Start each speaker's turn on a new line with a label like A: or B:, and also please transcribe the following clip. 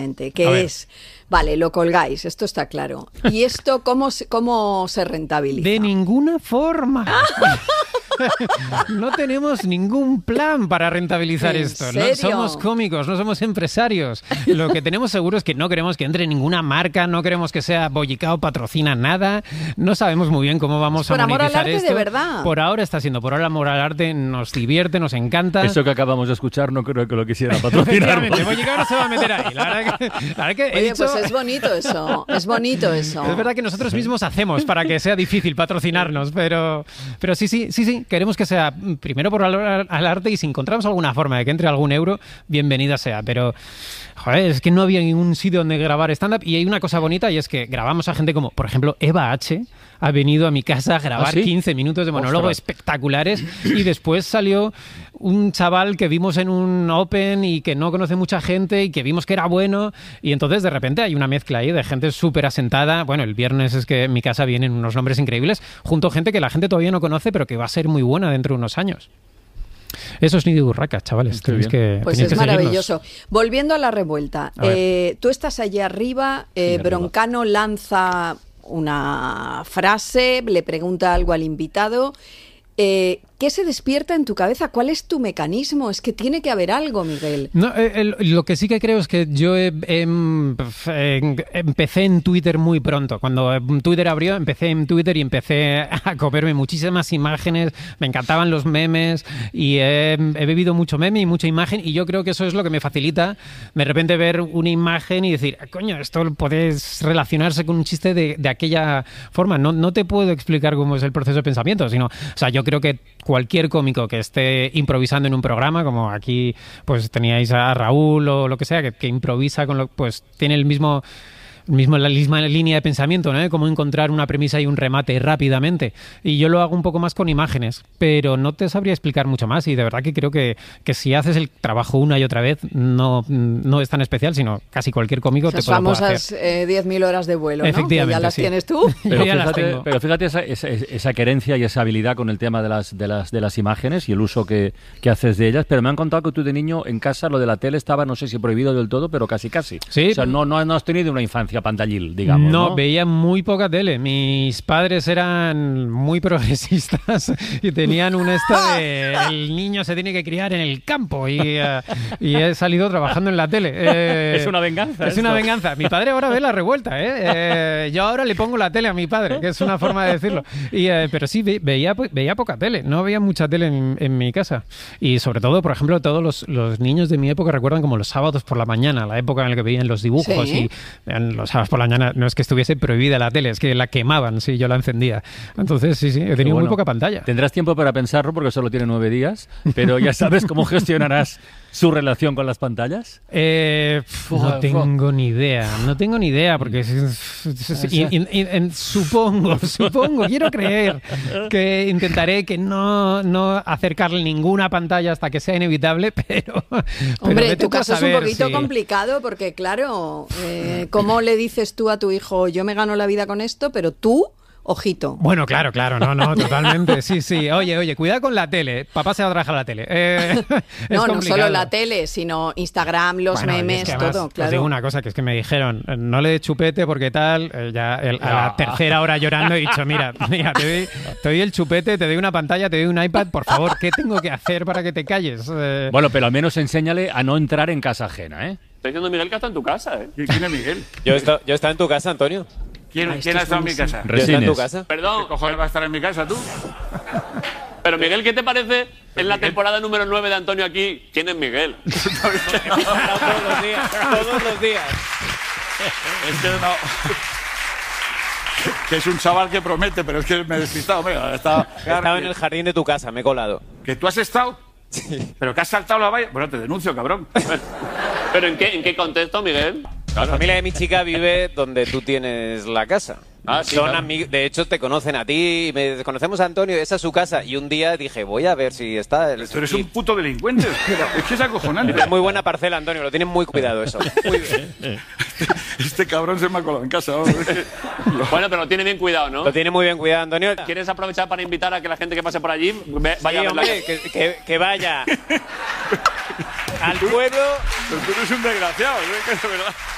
A: rápidamente, que es, vale, lo colgáis, esto está claro. ¿Y esto cómo se rentabiliza?
B: De ninguna forma. No tenemos ningún plan para rentabilizar esto. No somos cómicos, no somos empresarios. Lo que tenemos seguro es que no queremos que entre ninguna marca, no queremos que sea Bollicao patrocina nada. No sabemos muy bien cómo vamos a monetizar
A: esto. Por amor al arte,
B: de
A: verdad.
B: Por ahora está siendo por amor al arte, nos divierte, nos encanta.
C: Eso que acabamos de escuchar no creo que lo quisiera patrocinar.
B: Bollicao no se va a meter ahí. La verdad que
A: Oye, pues es bonito eso. Es bonito eso.
B: Es verdad que nosotros mismos hacemos para que sea difícil patrocinarnos, pero sí. Queremos que sea primero por valor al arte y si encontramos alguna forma de que entre algún euro, bienvenida sea. Pero, joder, es que no había ningún sitio donde grabar stand-up y hay una cosa bonita y es que grabamos a gente como, por ejemplo, Eva H. ha venido a mi casa a grabar 15 minutos de monólogo espectaculares y después salió un chaval que vimos en un Open y que no conoce mucha gente y que vimos que era bueno y entonces de repente hay una mezcla ahí de gente súper asentada. Bueno, el viernes es que en mi casa vienen unos nombres increíbles junto a gente que la gente todavía no conoce pero que va a ser muy buena dentro de unos años. Eso es Nidi Burracas, chavales.
A: Pues es maravilloso. Volviendo a la revuelta, tú estás allí arriba, Broncano lanza una frase, le pregunta algo al invitado. ¿Qué se despierta en tu cabeza? ¿Cuál es tu mecanismo? Es que tiene que haber algo, Miguel.
B: No, lo que sí que creo es que yo empecé en Twitter muy pronto. Cuando Twitter abrió, empecé en Twitter y empecé a comerme muchísimas imágenes. Me encantaban los memes y he bebido mucho meme y mucha imagen y yo creo que eso es lo que me facilita de repente ver una imagen y decir, coño, esto puedes relacionarse con un chiste de aquella forma. No te puedo explicar cómo es el proceso de pensamiento, sino, o sea, yo creo que cualquier cómico que esté improvisando en un programa, como aquí pues teníais a Raúl o lo que sea, que improvisa pues tiene la misma línea de pensamiento, ¿no? Cómo encontrar una premisa y un remate rápidamente. Y yo lo hago un poco más con imágenes, pero no te sabría explicar mucho más. Y de verdad que creo que si haces el trabajo una y otra vez, no es tan especial, sino casi cualquier cómico te puede hacer.
A: Esas famosas 10.000 horas de vuelo, ¿no?
B: Efectivamente,
A: que ya las tienes tú.
C: Pero fíjate esa querencia y esa habilidad con el tema de las imágenes y el uso que haces de ellas. Pero me han contado que tú de niño en casa lo de la tele estaba, no sé si prohibido del todo, pero casi.
B: Sí.
C: O sea, no has tenido una infancia pantallil, digamos, ¿no?
B: Veía muy poca tele. Mis padres eran muy progresistas y tenían el niño se tiene que criar en el campo y he salido trabajando en la tele.
C: Es una venganza.
B: Es una venganza. Mi padre ahora ve La Revuelta, yo ahora le pongo la tele a mi padre, que es una forma de decirlo. Pero sí, veía poca tele. No veía mucha tele en mi casa. Y sobre todo, por ejemplo, todos los niños de mi época recuerdan como los sábados por la mañana, la época en la que veían los dibujos y los sábados por la mañana no es que estuviese prohibida la tele, es que la quemaban si yo la encendía. Entonces, sí, he tenido muy poca pantalla.
C: Tendrás tiempo para pensarlo porque solo tiene 9 días, pero ya sabes cómo gestionarás su relación con las pantallas.
B: No tengo ni idea, porque supongo, quiero creer que intentaré que no acercarle ninguna pantalla hasta que sea inevitable, pero
A: hombre, tu caso es un poquito complicado porque, claro, ¿cómo le dices tú a tu hijo, yo me gano la vida con esto, pero tú, ojito?
B: Bueno, claro, no, totalmente, sí. Oye, cuidado con la tele, papá se va a trabajar a la tele.
A: No solo la tele, sino Instagram, los memes, es que además, todo, claro.
B: Os digo una cosa, que es que me dijeron, no le des chupete porque tal, a la tercera hora llorando he dicho, mira, te doy el chupete, te doy una pantalla, te doy un iPad, por favor, ¿qué tengo que hacer para que te calles?
C: Bueno, pero al menos enséñale a no entrar en casa ajena, ¿eh?
D: Está diciendo Miguel que está en tu casa, ¿eh?
E: ¿Quién es Miguel?
F: Yo he estado en tu casa, Antonio.
E: ¿Quién ha estado en mi casa?
F: Yo he estado en tu casa.
D: Perdón.
E: ¿Qué cojones va a estar en mi casa, tú?
D: Pero Miguel, ¿qué te parece en la temporada número 9 de Antonio aquí? ¿Quién es Miguel?
F: Todos los días.
E: Es que no... Que es un chaval que promete, pero es que me he despistado. Mira,
F: he estado en el jardín de tu casa, me he colado.
E: ¿Que tú has estado?
F: Sí.
E: ¿Pero que has saltado la valla? Bueno, te denuncio, cabrón.
D: ¿Pero en qué contexto, Miguel?
F: La familia de mi chica vive donde tú tienes la casa.
D: Sí,
F: son amigos, de hecho te conocen a ti, conocemos a Antonio, esa es su casa. Y un día dije, voy a ver si está...
E: Pero eres un puto delincuente, es que es acojonante.
F: Es muy buena parcela, Antonio, lo tienen muy cuidado eso. Muy bien.
E: Este cabrón se me ha colado en casa.
D: Bueno, pero lo tiene bien cuidado, ¿no?
F: Lo tiene muy bien cuidado, Antonio.
D: ¿Quieres aprovechar para invitar a que la gente que pase por allí vaya a ver
F: hombre, que vaya al pueblo?
E: Pero tú eres un desgraciado, ¿eh? Que es verdad.